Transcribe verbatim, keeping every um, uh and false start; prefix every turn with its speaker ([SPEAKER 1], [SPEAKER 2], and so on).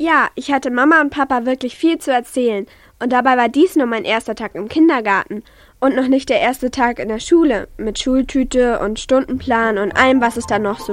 [SPEAKER 1] Ja, ich hatte Mama und Papa wirklich viel zu erzählen. Und dabei war dies nur mein erster Tag im Kindergarten. Und noch nicht der erste Tag in der Schule. Mit Schultüte und Stundenplan und allem, was es da noch so